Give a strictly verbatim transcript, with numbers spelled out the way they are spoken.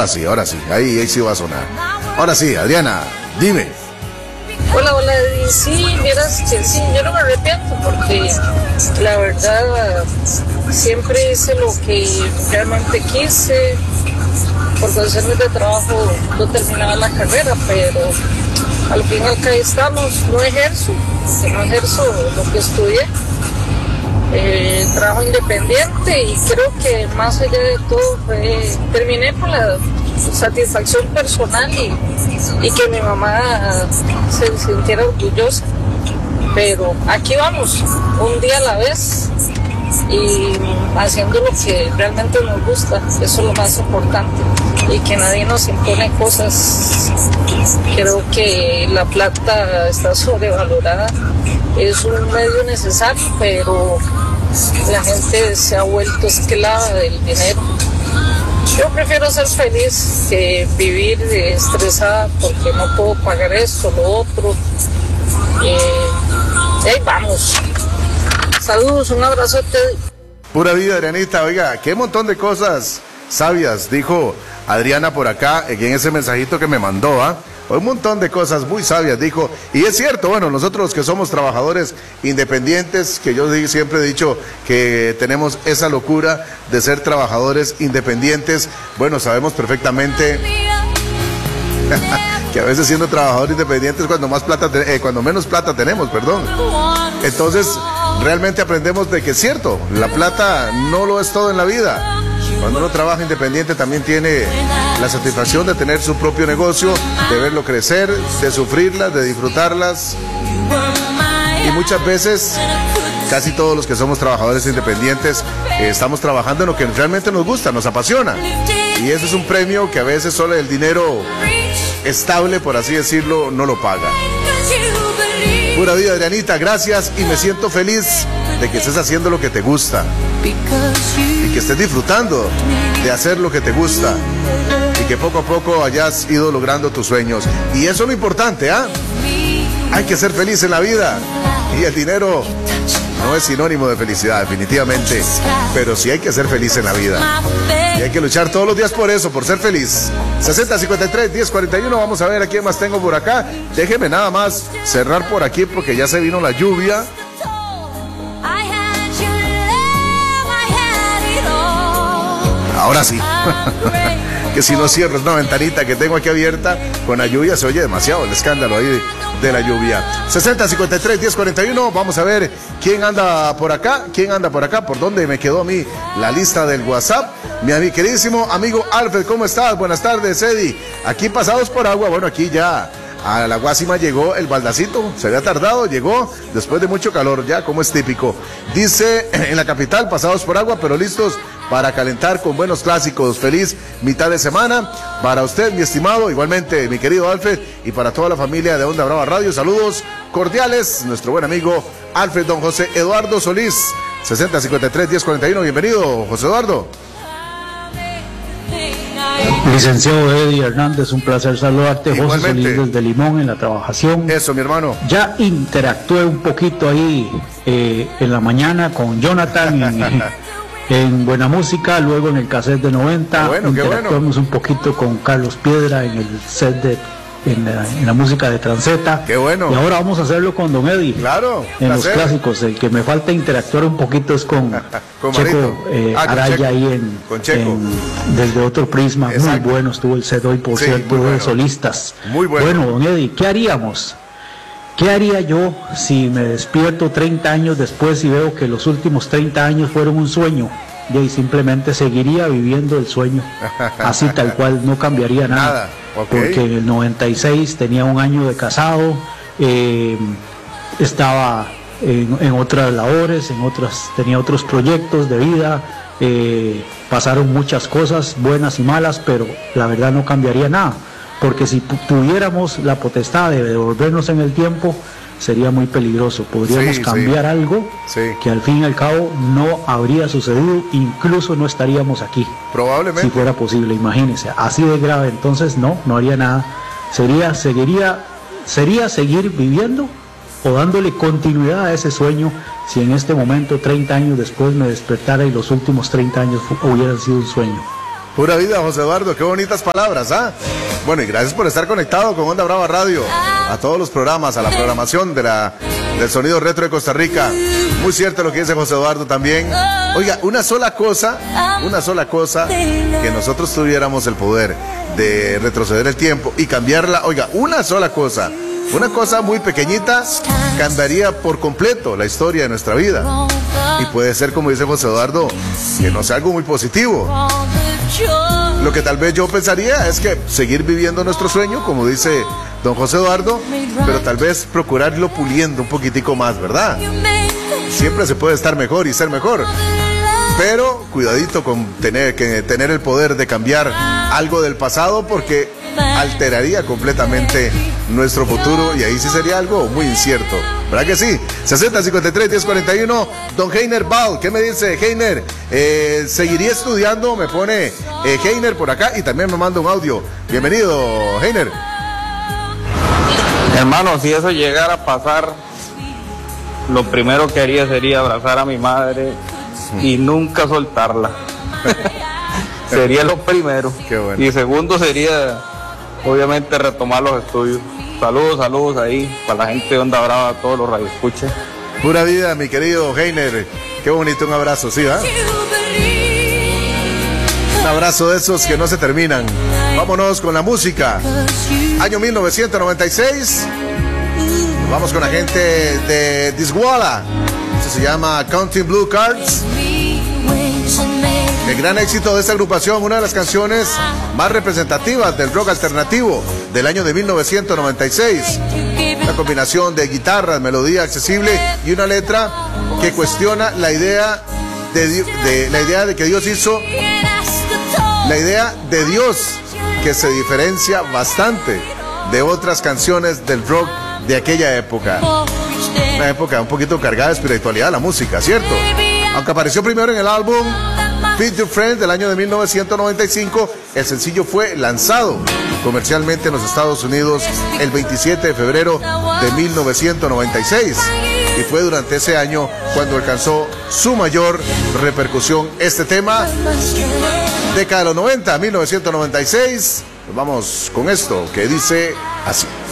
Ahora sí, ahora sí, ahí, ahí sí va a sonar. Ahora sí, Adriana, dime. Hola, hola, Eddie. Sí, vieras que sí, yo no me arrepiento porque la verdad siempre hice lo que realmente quise. Por cuestiones de trabajo no terminaba la carrera, pero al fin acá estamos, no ejerzo, no ejerzo lo que estudié. Eh, trabajo independiente y creo que más allá de todo fue, terminé por la satisfacción personal y, y que mi mamá se sintiera orgullosa, pero aquí vamos, un día a la vez y haciendo lo que realmente nos gusta, eso es lo más importante, y que nadie nos impone cosas. Creo que la plata está sobrevalorada, es un medio necesario, pero la gente se ha vuelto esclava del dinero. Yo prefiero ser feliz que vivir estresada porque no puedo pagar esto, lo otro. Eh, ahí vamos. Saludos, un abrazote. Pura vida, Adrianita. Oiga, qué montón de cosas sabias dijo Adriana por acá en ese mensajito que me mandó, ¿ah? ¿eh? Un montón de cosas muy sabias dijo, y es cierto, bueno, nosotros que somos trabajadores independientes, que yo siempre he dicho que tenemos esa locura de ser trabajadores independientes, bueno, sabemos perfectamente que a veces siendo trabajadores independientes cuando más plata, eh, cuando menos plata tenemos, perdón. Entonces, realmente aprendemos de que es cierto, la plata no lo es todo en la vida. Cuando uno trabaja independiente también tiene la satisfacción de tener su propio negocio, de verlo crecer, de sufrirlas, de disfrutarlas. Y muchas veces, casi todos los que somos trabajadores independientes, eh, estamos trabajando en lo que realmente nos gusta, nos apasiona. Y ese es un premio que a veces solo el dinero estable, por así decirlo, no lo paga. Pura vida, Adrianita, gracias, y me siento feliz de que estés haciendo lo que te gusta y que estés disfrutando de hacer lo que te gusta y que poco a poco hayas ido logrando tus sueños. Y eso es lo importante, ¿ah? ¿eh? Hay que ser feliz en la vida y el dinero no es sinónimo de felicidad, definitivamente, pero sí hay que ser feliz en la vida y hay que luchar todos los días por eso, por ser feliz. Sesenta cincuenta y tres diez cuarenta y uno, vamos a ver a quién más tengo por acá. Déjeme nada más cerrar por aquí porque ya se vino la lluvia. Ahora sí, que si no cierro una ventanita que tengo aquí abierta, con la lluvia se oye demasiado el escándalo ahí de la lluvia. Sesenta cincuenta y tres diez cuarenta y uno, vamos a ver quién anda por acá, quién anda por acá, por dónde me quedó a mí la lista del WhatsApp. Mi, mi queridísimo amigo Alfred, ¿cómo estás? Buenas tardes, Eddie. Aquí pasados por agua, bueno, aquí ya a la Guásima llegó el baldacito, se había tardado, llegó después de mucho calor, ya como es típico. Dice, en la capital, pasados por agua, pero listos para calentar con buenos clásicos. Feliz mitad de semana para usted, mi estimado, igualmente mi querido Alfred, y para toda la familia de Onda Brava Radio. Saludos cordiales, nuestro buen amigo Alfred, don José Eduardo Solís. Sesenta cincuenta y tres diez cuarenta y uno, bienvenido, José Eduardo. Licenciado Eddie Hernández, un placer saludarte. Igualmente. José Solís desde Limón en la trabajación. Eso, mi hermano. Ya interactué un poquito ahí eh, en la mañana con Jonathan en, en Buena Música, luego en el cassette de noventa. Qué bueno, qué interactuamos bueno. un poquito con Carlos Piedra en el set de en la, en la música de Transeta. Qué bueno. Y ahora vamos a hacerlo con Don Eddie. Claro. En los placer. clásicos. El que me falta interactuar un poquito es con, con Checo eh, ah, con Araya Checo. ahí en, Con Checo. en desde otro prisma. Exacto. Muy bueno estuvo el set hoy, por Sí, cierto, muy de bueno. solistas. Muy bueno. Bueno, Don Eddie, ¿qué haríamos? ¿Qué haría yo si me despierto treinta años después y veo que los últimos treinta años fueron un sueño? Y ahí simplemente seguiría viviendo el sueño, así tal cual, no cambiaría nada. Nada. Okay. Porque en el noventa y seis tenía un año de casado, eh, estaba en, en otras labores, en otras, tenía otros proyectos de vida, eh, pasaron muchas cosas, buenas y malas, pero la verdad no cambiaría nada, porque si tuviéramos la potestad de devolvernos en el tiempo, sería muy peligroso, podríamos Sí, cambiar sí. algo Sí. que al fin y al cabo no habría sucedido, incluso no estaríamos aquí. Probablemente. Si fuera posible, imagínense, así de grave, entonces no, no haría nada. Sería, seguiría, sería seguir viviendo o dándole continuidad a ese sueño si en este momento, treinta años después, me despertara y los últimos treinta años hubieran sido un sueño. Pura vida, José Eduardo, qué bonitas palabras, ¿ah? Bueno, y gracias por estar conectado con Onda Brava Radio, a todos los programas, a la programación de la, del sonido retro de Costa Rica. Muy cierto lo que dice José Eduardo también. Oiga, una sola cosa, una sola cosa, que nosotros tuviéramos el poder de retroceder el tiempo y cambiarla. Oiga, una sola cosa, una cosa muy pequeñita, cambiaría por completo la historia de nuestra vida. Y puede ser, como dice José Eduardo, que no sea algo muy positivo. Lo que tal vez yo pensaría es que seguir viviendo nuestro sueño, como dice don José Eduardo, pero tal vez procurarlo puliendo un poquitico más, ¿verdad? Siempre se puede estar mejor y ser mejor, pero cuidadito con tener que tener el poder de cambiar algo del pasado, porque alteraría completamente nuestro futuro y ahí sí sería algo muy incierto, ¿verdad que sí? sesenta cincuenta y tres diez cuarenta y uno. Don Heiner Ball, ¿qué me dice Heiner? Eh, seguiría estudiando, me pone eh, Heiner por acá, y también me manda un audio. Bienvenido, Heiner. Hermano, si eso llegara a pasar, lo primero que haría sería abrazar a mi madre y nunca soltarla. Sería lo primero. Qué bueno. Y segundo sería, obviamente, retomar los estudios. Saludos, saludos ahí para la gente de Onda Brava, a todos los radioescuchas. Pura vida, mi querido Heiner. Qué bonito, un abrazo, ¿sí, va? Un abrazo de esos que no se terminan. Vámonos con la música. Año mil novecientos noventa y seis. Vamos con la gente de Disguala. Esto se llama Counting Blue Cards. El gran éxito de esta agrupación, una de las canciones más representativas del rock alternativo del año de mil novecientos noventa y seis. Una combinación de guitarras, melodía accesible y una letra que cuestiona la idea de, de, la idea de que Dios hizo, la idea de Dios, que se diferencia bastante de otras canciones del rock de aquella época. Una época un poquito cargada de espiritualidad, la música, ¿cierto? Aunque apareció primero en el álbum Feed Your Friends del año de mil novecientos noventa y cinco, el sencillo fue lanzado comercialmente en los Estados Unidos el veintisiete de febrero de mil novecientos noventa y seis. Y fue durante ese año cuando alcanzó su mayor repercusión este tema. Década de los noventa, mil novecientos noventa y seis. Vamos con esto que dice así.